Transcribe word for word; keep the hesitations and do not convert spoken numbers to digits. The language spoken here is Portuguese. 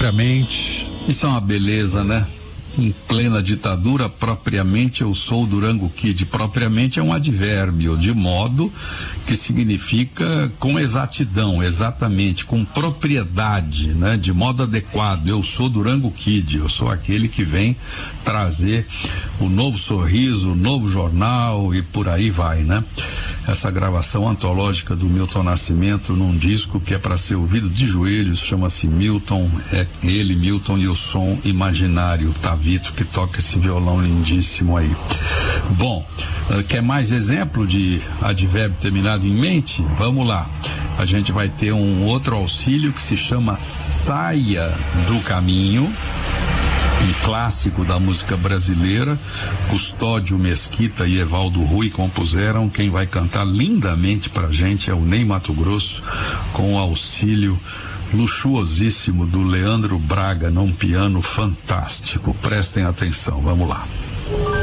propriamente. Isso é uma beleza, né? Em plena ditadura, propriamente eu sou o Durango Kid. Propriamente é um advérbio, de modo que significa com exatidão, exatamente, com propriedade, né? De modo adequado. Eu sou Durango Kid, eu sou aquele que vem trazer o novo sorriso, o novo jornal e por aí vai, né? Essa gravação antológica do Milton Nascimento num disco que é para ser ouvido de joelhos, chama-se Milton, é ele, Milton e o som imaginário, Tavito, que toca esse violão lindíssimo aí. Bom, uh, quer mais exemplo de advérbio terminado em mente? Vamos lá. A gente vai ter um outro auxílio que se chama Saia do Caminho, um clássico da música brasileira. Custódio Mesquita e Evaldo Rui compuseram. Quem vai cantar lindamente pra gente é o Ney Matogrosso, com o auxílio luxuosíssimo do Leandro Braga, num piano fantástico. Prestem atenção, vamos lá.